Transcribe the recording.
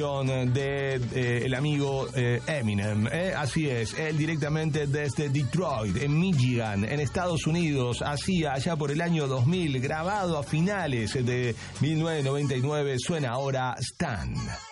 de el amigo Eminem, así es, él directamente desde Detroit, en Michigan, en Estados Unidos, hacía allá por el año 2000, grabado a finales de 1999, suena ahora Stan.